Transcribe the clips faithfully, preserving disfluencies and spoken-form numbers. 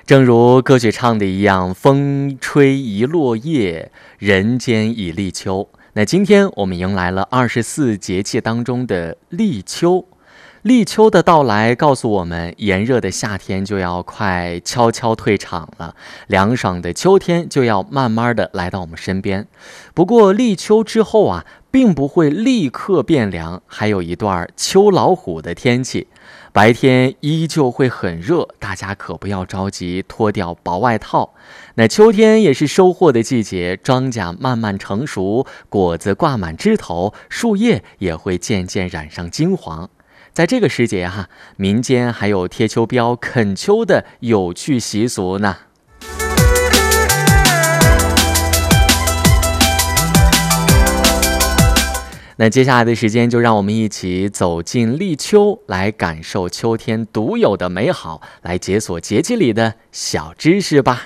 正如歌曲唱的一样，风吹一落叶，人间已立秋。那今天我们迎来了二十四节气当中的立秋。立秋的到来告诉我们，炎热的夏天就要快悄悄退场了，凉爽的秋天就要慢慢的来到我们身边。不过立秋之后啊，并不会立刻变凉，还有一段秋老虎的天气。白天依旧会很热，大家可不要着急脱掉薄外套。那秋天也是收获的季节，庄稼慢慢成熟，果子挂满枝头，树叶也会渐渐染上金黄。在这个时节哈、啊，民间还有贴秋膘、啃秋的有趣习俗呢。那接下来的时间就让我们一起走进立秋，来感受秋天独有的美好，来解锁节气里的小知识吧。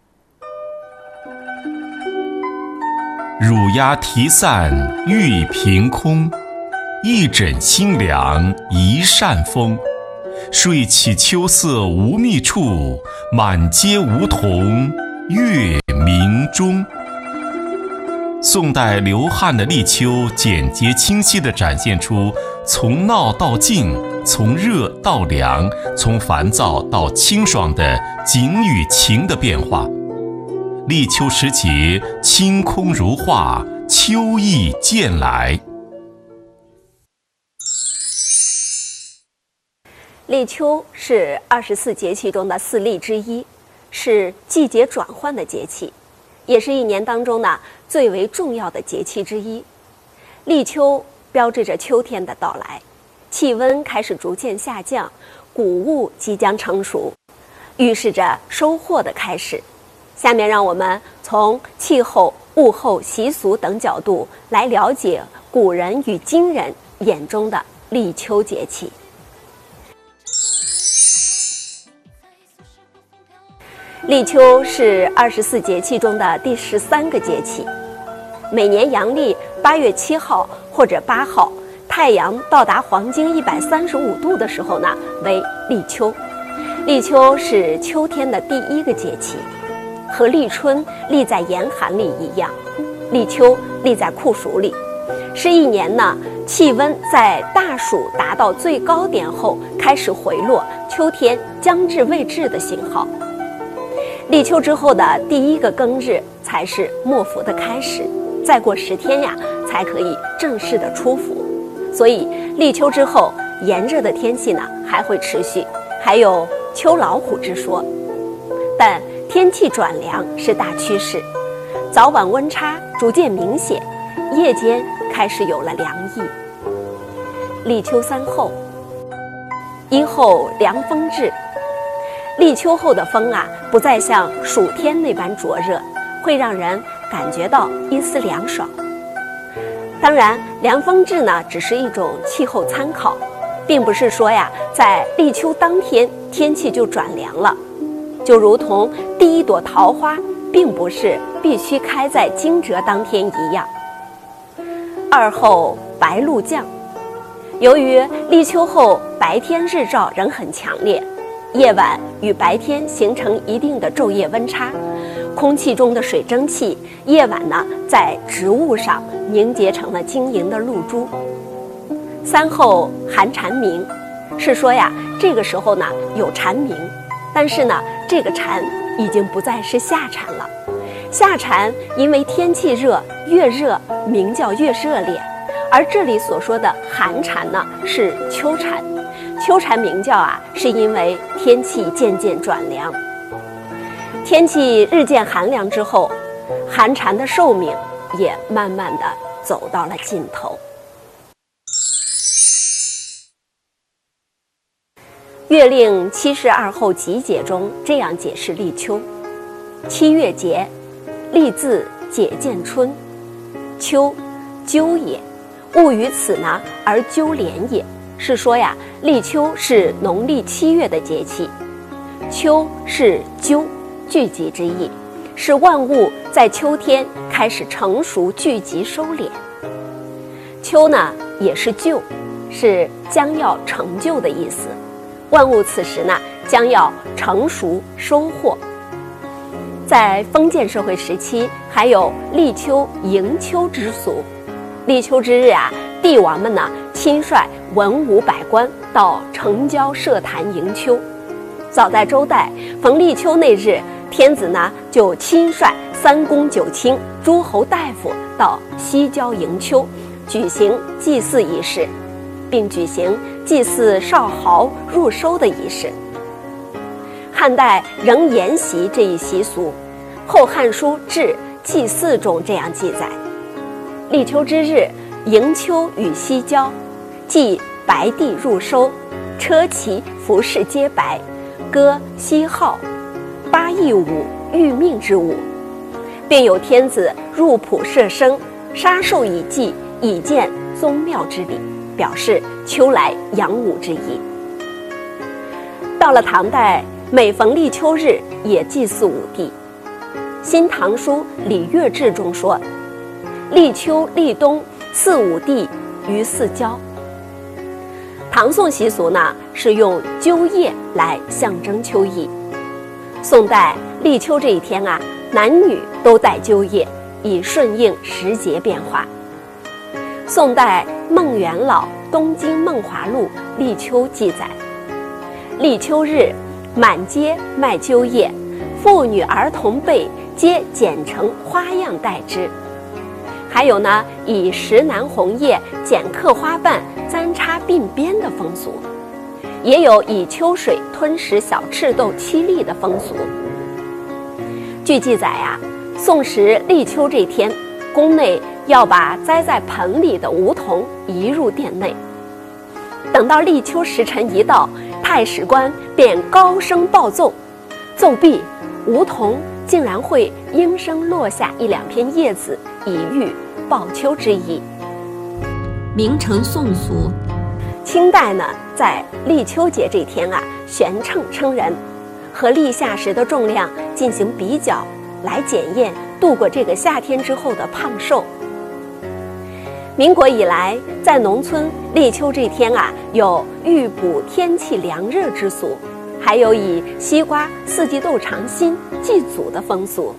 乳鸦啼散玉屏空，一枕清凉一扇风。睡起秋色无觅处，满街梧桐月明中。宋代刘翰的立秋简洁清晰地展现出从闹到静，从热到凉，从烦躁到清爽的景与情的变化。立秋时节，清空如画，秋意渐来。 立秋是二十四节气中的四立之一，是季节转换的节气，也是一年当中呢最为重要的节气之一。立秋标志着秋天的到来，气温开始逐渐下降，谷物即将成熟，预示着收获的开始。下面让我们从气候、物候、习俗等角度来了解古人与今人眼中的立秋节气。立秋是二十四节气中的第十三个节气，每年阳历八月七号或者八号，太阳到达黄经一百三十五度的时候呢，为立秋。立秋是秋天的第一个节气，和立春立在严寒里一样，立秋立在酷暑里，是一年呢气温在大暑达到最高点后开始回落，秋天将至未至的信号。立秋之后的第一个庚日才是末伏的开始，再过十天呀，才可以正式的出伏。所以立秋之后，炎热的天气呢还会持续，还有秋老虎之说。但天气转凉是大趋势，早晚温差逐渐明显，夜间开始有了凉意。立秋三候，一候凉风至。立秋后的风啊，不再像暑天那般灼热，会让人感觉到一丝凉爽。当然，凉风至呢，只是一种气候参考，并不是说呀，在立秋当天天气就转凉了。就如同第一朵桃花，并不是必须开在惊蛰当天一样。二候白露降，由于立秋后白天日照仍很强烈，夜晚与白天形成一定的昼夜温差，空气中的水蒸气夜晚呢在植物上凝结成了晶莹的露珠。三候寒蝉鸣，是说呀这个时候呢有蝉鸣，但是呢这个蝉已经不再是夏蝉了。夏蝉因为天气热，越热鸣叫越热烈，而这里所说的寒蝉呢是秋蝉。秋蝉鸣叫啊，是因为天气渐渐转凉。天气日渐寒凉之后，寒蝉的寿命也慢慢的走到了尽头。月令七十二候集解中这样解释立秋：七月节，立字解见春，秋，鸠也，物于此呢而鸠连也。是说呀，立秋是农历七月的节气，秋是鸠，聚集之意，是万物在秋天开始成熟聚集收敛。秋呢也是就，是将要成就的意思。万物此时呢将要成熟收获。在封建社会时期，还有立秋迎秋之俗。立秋之日啊，帝王们呢亲率文武百官到城郊设坛迎秋。早在周代，逢立秋那日，天子呢就亲率三公九卿、诸侯大夫到西郊迎秋，举行祭祀仪式，并举行祭祀少豪入收的仪式。汉代仍沿袭这一习俗，《后汉书·至祭祀》中这样记载：立秋之日，迎秋于西郊，祭白帝入收，车骑服饰皆白，歌西号，八佾舞，御命之舞，便有天子入圃射生，杀兽以祭，以见宗庙之礼，表示秋来扬武之意。到了唐代，每逢立秋日也祭祀武帝。《新唐书·礼乐志》中说：立秋立冬，祀武帝于四郊。唐宋习俗呢是用鸠夜来象征秋意。宋代立秋这一天啊，男女都戴鸠夜，以顺应时节变化。宋代孟元老《东京梦华录》立秋记载：立秋日，满街卖鸠夜，妇女儿童辈皆剪成花样戴之。还有呢，以石楠红叶剪刻花瓣簪插鬓边的风俗，也有以秋水吞食小赤豆七粒的风俗。据记载啊，宋时立秋这天，宫内要把栽在盆里的梧桐移入殿内。等到立秋时辰一到，太史官便高声报奏，奏毕，梧桐竟然会应声落下一两片叶子，以喻报秋之意。 名成宋俗。 清代呢，在立秋节这天啊，悬秤称人，和立夏时的重量进行比较，来检验度过这个夏天之后的胖瘦。民国以来，在农村立秋这天啊，有预卜天气凉热之俗，还有以西瓜、四季豆尝新祭祖的风俗。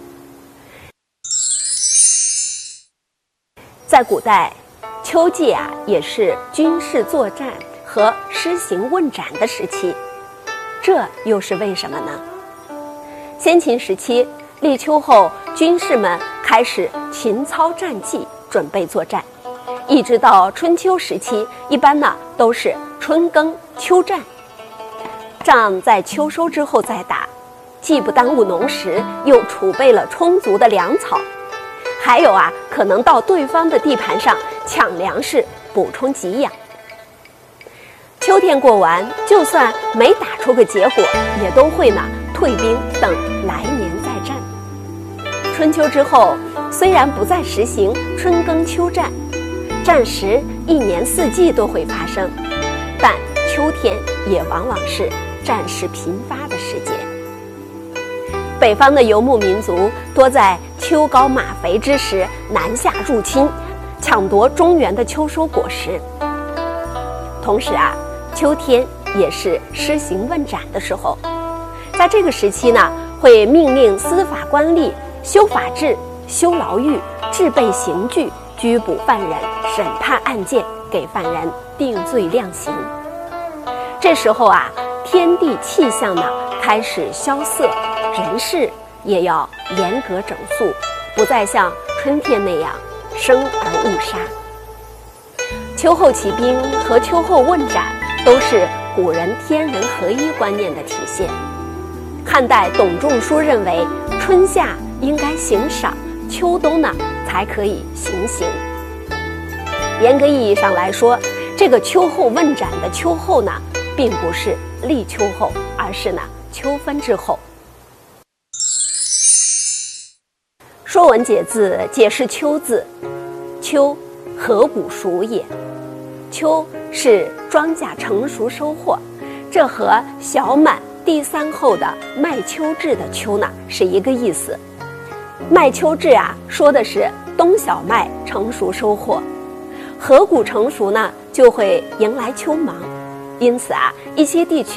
在古代，秋季啊也是军事作战和施行问斩的时期，这又是为什么呢？先秦时期，立秋后，军士们开始勤操战绩，准备作战。一直到春秋时期，一般呢都是春耕秋战，仗在秋收之后再打，既不耽误农时，又储备了充足的粮草。还有啊，可能到对方的地盘上抢粮食，补充给养。秋天过完，就算没打出个结果，也都会呢退兵，等来年再战。春秋之后，虽然不再实行春耕秋战，战时一年四季都会发生，但秋天也往往是战事频发的时节。北方的游牧民族多在秋高马肥之时南下入侵，抢夺中原的秋收果实。同时啊，秋天也是施行问斩的时候，在这个时期呢，会命令司法官吏修法制、修牢狱、制备刑具，拘捕犯人，审判案件，给犯人定罪量刑。这时候啊，天地气象呢开始萧瑟，人事也要严格整肃，不再像春天那样生而勿杀。秋后起兵和秋后问斩都是古人天人合一观念的体现。汉代董仲舒认为，春夏应该行赏，秋冬呢才可以行刑。严格意义上来说，这个秋后问斩的秋后呢，并不是立秋后，而是呢秋分之后。《说文解字》解释秋字，秋，禾谷熟也。秋是庄稼成熟收获，这和小满第三后的麦秋至的秋呢是一个意思。麦秋至啊，说的是冬小麦成熟收获，禾谷成熟呢就会迎来秋忙，因此啊，一些地区呢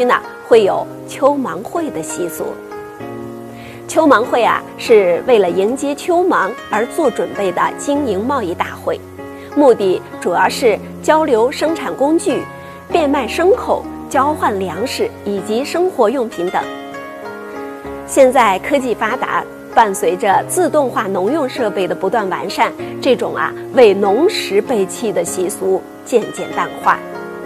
会有秋忙会的习俗。秋忙会啊，是为了迎接秋忙而做准备的经营贸易大会，目的主要是交流生产工具、变卖牲口、交换粮食以及生活用品等。现在科技发达，伴随着自动化农用设备的不断完善，这种啊为农时备器的习俗渐渐淡化。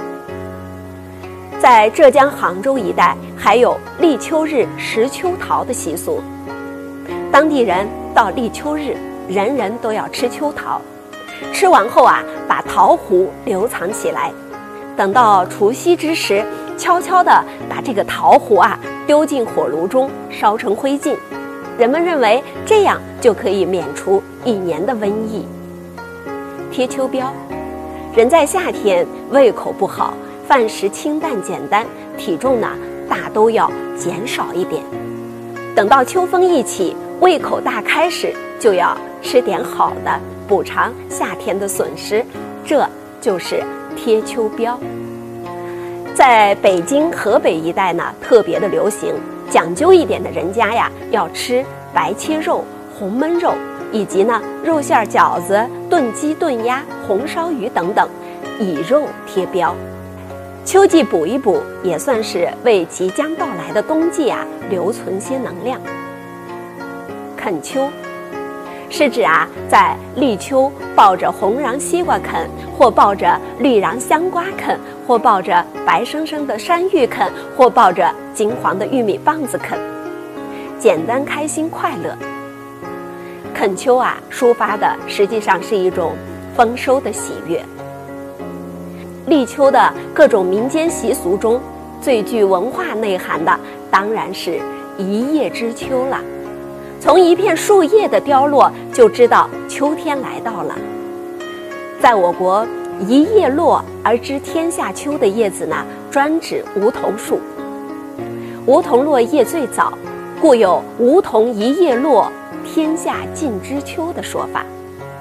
在浙江杭州一带，还有立秋日食秋桃的习俗。当地人到立秋日，人人都要吃秋桃，吃完后啊，把桃核留藏起来，等到除夕之时，悄悄地把这个桃核啊丢进火炉中，烧成灰烬。人们认为这样就可以免除一年的瘟疫。贴秋膘，人在夏天胃口不好，饭食清淡简单，体重呢大都要减少一点。等到秋风一起，胃口大开时，就要吃点好的，补偿夏天的损失，这就是贴秋膘。在北京、河北一带呢，特别的流行，讲究一点的人家呀，要吃白切肉、红焖肉，以及呢肉馅饺子、炖鸡、炖鸭、红烧鱼等等，以肉贴膘。秋季补一补，也算是为即将到来的冬季啊留存些能量。啃秋是指啊在立秋抱着红瓤西瓜啃，或抱着绿瓤香瓜啃，或抱着白生生的山芋啃，或抱着金黄的玉米棒子啃，简单开心快乐。啃秋啊抒发的实际上是一种丰收的喜悦。立秋的各种民间习俗中，最具文化内涵的当然是一叶知秋了。从一片树叶的凋落就知道秋天来到了。在我国，一叶落而知天下秋的叶子呢，专指梧桐树。梧桐落叶最早，故有梧桐一叶落，天下尽知秋的说法。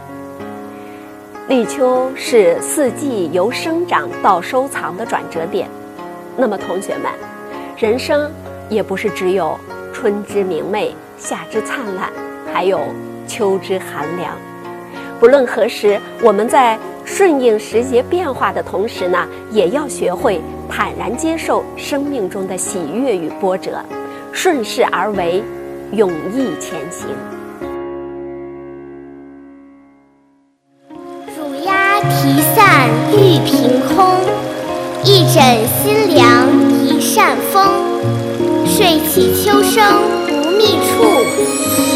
立秋是四季由生长到收藏的转折点。那么同学们，人生也不是只有春之明媚、夏之灿烂，还有秋之寒凉。不论何时，我们在顺应时节变化的同时呢，也要学会坦然接受生命中的喜悦与波折，顺势而为，勇毅前行。 乳鸦啼散玉屏空，一枕新凉一扇风。睡起秋声不觅处，